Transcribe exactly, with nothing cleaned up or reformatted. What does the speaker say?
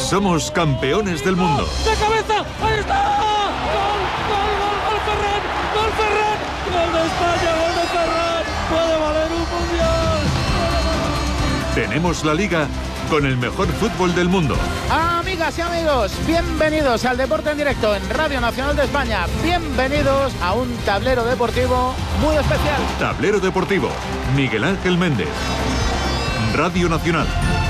Somos campeones del mundo. ¡De cabeza! ¡Ahí está! ¡Gol, gol, gol, gol Ferran! ¡Gol Ferran! ¡Gol de España, gol de Ferran! ¡Puede valer un mundial! Tenemos la Liga con el mejor fútbol del mundo. Amigas y amigos, bienvenidos al Deporte en Directo en Radio Nacional de España. Bienvenidos a un tablero deportivo muy especial. Tablero deportivo, Miguel Ángel Méndez. Radio Nacional.